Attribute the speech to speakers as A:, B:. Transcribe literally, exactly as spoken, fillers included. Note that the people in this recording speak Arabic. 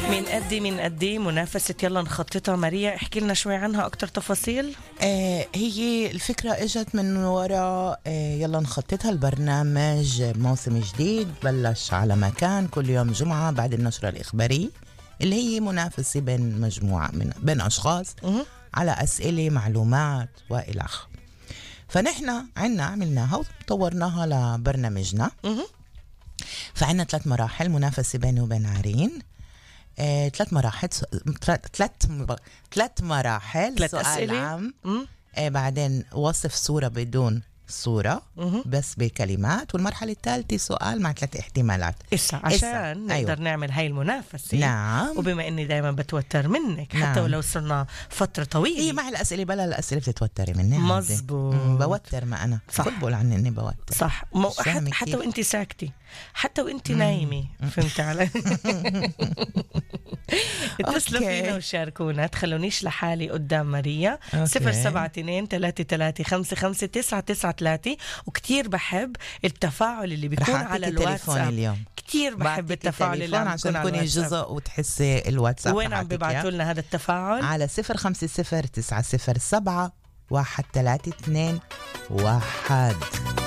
A: من قدي من قدي منافسة يلا نخططها. ماريا احكي لنا شوي عنها أكتر تفاصيل.
B: آه هي الفكرة اجت من وراء آه يلا نخططها. البرنامج موسم جديد بلش على مكان كل يوم جمعة بعد النشرة الإخبارية، اللي هي منافسة بين مجموعة من بين أشخاص م- على أسئلة معلومات وإلى آخره. فنحن عنا عملناها وطورناها لبرنامجنا. م- فعنا ثلاث مراحل منافسة بيني وبين عارين. آه، ثلاث مراحل ثلاث ثلاث مراحل
A: ثلاث
B: سؤال
A: أسئلة.
B: عام، آه، بعدين وصف صورة بدون صورة م- بس بكلمات، والمرحلة الثالثة سؤال مع ثلاث احتمالات.
A: إسا عشان نقدر أيوة. نعمل هاي المنافسة.
B: نعم.
A: وبما إني دايما بتوتر منك حتى
B: نعم.
A: ولو صرنا فترة طويلة.
B: هي مع الأسئلة بلا الأسئلة بتتوتري مني.
A: مزبوط.
B: بوتر ما أنا
A: صح.
B: كل بقول عني إني بوتر.
A: صح. مو حتى, حتى وإنتي ساكتة، حتى وإنتي نايمة. فهمت علي؟ اتصلوا فينا وشاركونا. تخلونيش لحالي قدام ماريا. صفر سبعة اثنين ثلاثة ثلاثة خمسة خمسة تسعة تسعة ثلاثة. وكتير بحب التفاعل اللي بيكون على الواتساب اليوم. كتير بحب التفاعل اللي
B: عشان تكوني جزء وتحسي الواتساب.
A: وين عم بيبعتوا لنا هذا التفاعل؟
B: على صفر خمسة صفر تسعة صفر سبعة واحد ثلاثة اثنين واحد.